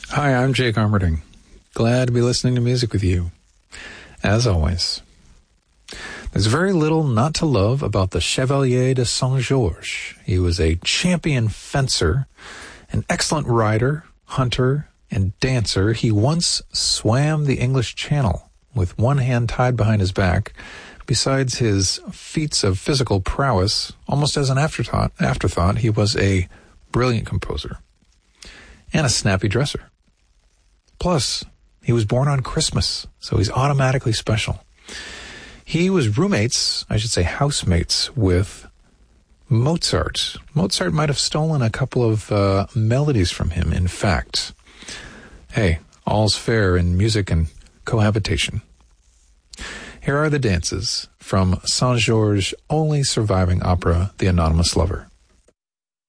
Hi, I'm Jake Armerding. Glad to be listening to music with you. As always, there's very little not to love about the Chevalier de Saint-Georges. He was a champion fencer, an excellent rider, hunter, and dancer. He once swam the English Channel with one hand tied behind his back. Besides his feats of physical prowess, almost as an afterthought, he was a brilliant composer and a snappy dresser. Plus, he was born on Christmas, so he's automatically special. He was housemates with Mozart. Mozart might have stolen a couple of melodies from him, in fact. Hey, all's fair in music and cohabitation. Here are the dances from Saint-Georges' only surviving opera, The Anonymous Lover.